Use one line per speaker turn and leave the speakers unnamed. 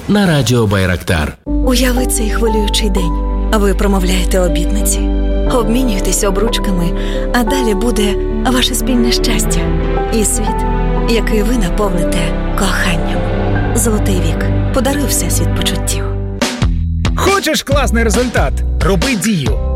на Радіо Байрактар.
Уяви цей хвилюючий день. Ви промовляєте обітниці, обмінюєтесь обручками, а далі буде ваше спільне щастя і світ, який ви наповните коханням. Золотий вік. Подаруй Всесвіт почуттів.
Хочеш класний результат? Роби дію.